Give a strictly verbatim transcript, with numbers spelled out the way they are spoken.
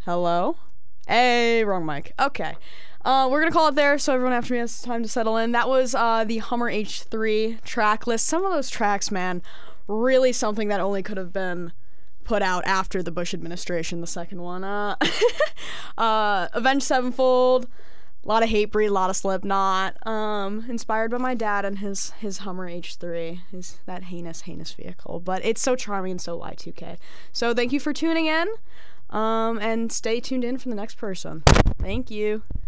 Hello? Hey, wrong mic. Okay. Uh, we're going to call it there so everyone after me has time to settle in. That was uh, the Hummer H three track list. Some of those tracks, man, really something that only could have been put out after the Bush administration, the second one. Uh, uh, Avenged Sevenfold, a lot of Hatebreed, a lot of Slipknot, um, inspired by my dad and his, his Hummer H three, his, that heinous, heinous vehicle. But it's so charming and so Y two K. So thank you for tuning in. Um, and stay tuned in for the next person. Thank you.